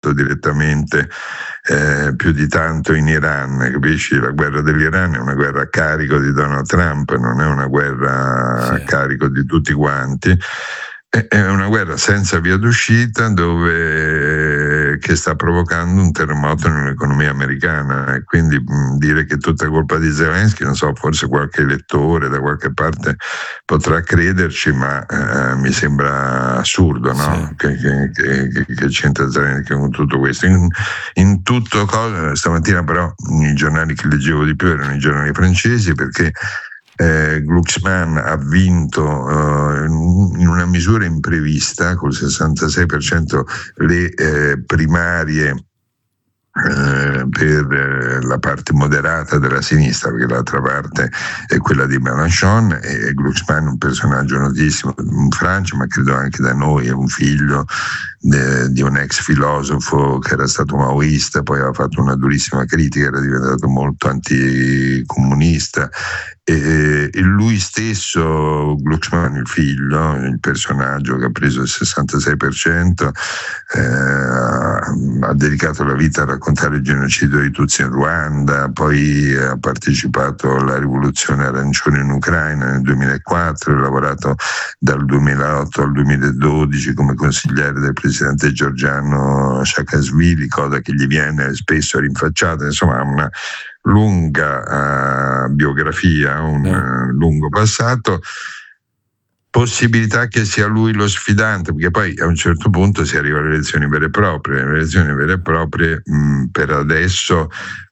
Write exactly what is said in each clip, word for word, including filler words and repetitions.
impegnato direttamente eh, più di tanto in Iran, capisci? La guerra dell'Iran è una guerra a carico di Donald Trump, non è una guerra sì. a carico di tutti quanti. È una guerra senza via d'uscita, dove che sta provocando un terremoto nell'economia americana, e quindi mh, dire che è tutta colpa di Zelensky, non so, forse qualche elettore da qualche parte potrà crederci, ma eh, mi sembra assurdo, no? Sì. Che, che, che, che c'entra Zelensky con tutto questo. In, in tutto cosa, stamattina però i giornali che leggevo di più erano i giornali francesi, perché Eh, Glucksmann ha vinto uh, in una misura imprevista col sessantasei per cento le eh, primarie eh, per eh, la parte moderata della sinistra, perché l'altra parte è quella di Mélenchon, e Glucksmann è un personaggio notissimo in Francia, ma credo anche da noi, è un figlio de, di un ex filosofo che era stato maoista, poi aveva fatto una durissima critica, era diventato molto anticomunista. E lui stesso, Glucksmann, il figlio, il personaggio che ha preso il sessantasei per cento, eh, ha dedicato la vita a raccontare il genocidio dei Tutsi in Ruanda, poi ha partecipato alla rivoluzione arancione in Ucraina nel duemilaquattro, ha lavorato dal duemilaotto al duemiladodici come consigliere del presidente georgiano Saakashvili, cosa che gli viene spesso rinfacciata. Insomma, ha una lunga uh, biografia, un uh, lungo passato, possibilità che sia lui lo sfidante, perché poi a un certo punto si arriva alle elezioni vere e proprie. Le elezioni vere e proprie mh, per adesso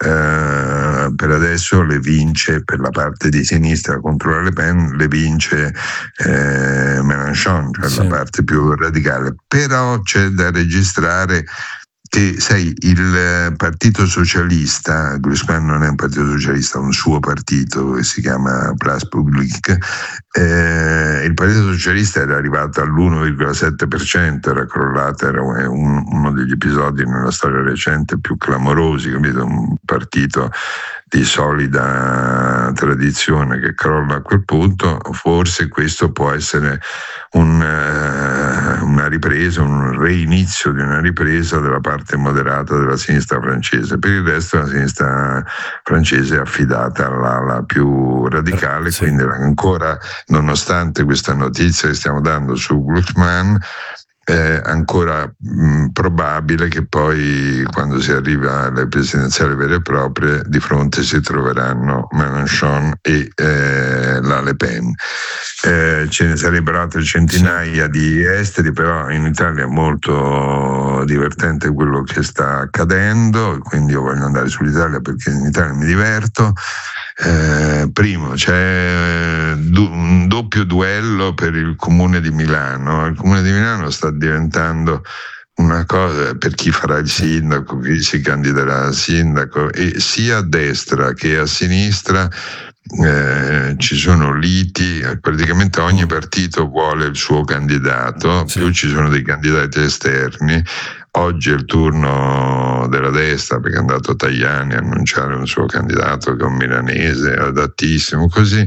uh, per adesso le vince, per la parte di sinistra contro Le Pen, le vince eh, Mélenchon, cioè sì. la parte più radicale. Però c'è da registrare che, sai, il Partito Socialista, Glucksmann non è un partito socialista, è un suo partito che si chiama Place Publique, eh, il Partito Socialista era arrivato all'uno virgola sette per cento, era crollato, era un, uno degli episodi nella storia recente più clamorosi, capito? Un partito di solida tradizione che crolla a quel punto. Forse questo può essere un, uh, una ripresa, un reinizio di una ripresa della parte moderata della sinistra francese. Per il resto la sinistra francese è affidata all'ala più radicale, sì. Quindi ancora, nonostante questa notizia che stiamo dando su Glucksmann, è ancora mh, probabile che poi, quando si arriva alle presidenziali vere e proprie, di fronte si troveranno Mélenchon e eh, la Le Pen. Eh, ce ne sarebbero altre centinaia sì. di esteri, però in Italia è molto divertente quello che sta accadendo, quindi io voglio andare sull'Italia perché in Italia mi diverto. Eh, primo, c'è du- un doppio duello per il Comune di Milano. Il Comune di Milano sta diventando una cosa per chi farà il sindaco, chi si candiderà a sindaco, e sia a destra che a sinistra eh, ci sono liti, praticamente ogni partito vuole il suo candidato, sì. più ci sono dei candidati esterni. Oggi è il turno della destra, perché è andato Tajani a annunciare un suo candidato che è un milanese adattissimo, così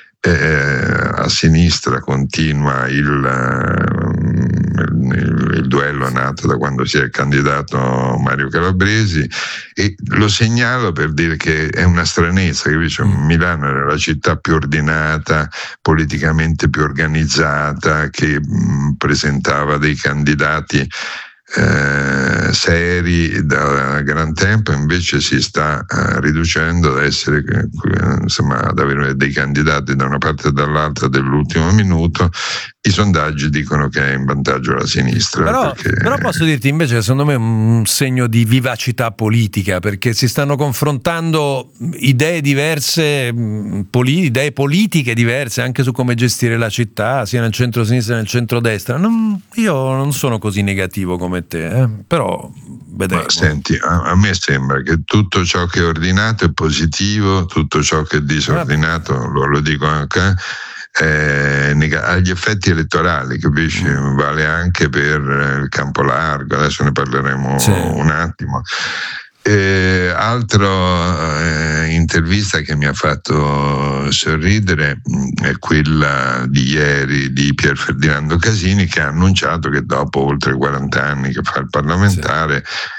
eh, a sinistra continua il, il, il duello nato da quando si è candidato Mario Calabresi, e lo segnalo per dire che è una stranezza, che invece Milano era la città più ordinata, politicamente più organizzata, che mh, presentava dei candidati Eh, seri da gran tempo, invece si sta eh, riducendo ad essere eh, insomma ad avere dei candidati da una parte e dall'altra dell'ultimo minuto. I sondaggi dicono che è in vantaggio la sinistra, però, perché... però posso dirti invece, secondo me è un segno di vivacità politica, perché si stanno confrontando idee diverse, poli- idee politiche diverse anche su come gestire la città, sia nel centro-sinistra che nel centro-destra. Non, io non sono così negativo come te, eh? Però vedremo. Ma senti, a, a me sembra che tutto ciò che è ordinato è positivo, tutto ciò che è disordinato, ah, lo, lo dico anche, eh, agli effetti elettorali, capisci? Mm. Vale anche per il campo largo, adesso ne parleremo sì. un attimo. Eh, altro eh, intervista che mi ha fatto sorridere mh, è quella di ieri di Pier Ferdinando Casini, che ha annunciato che dopo oltre quaranta anni che fa il parlamentare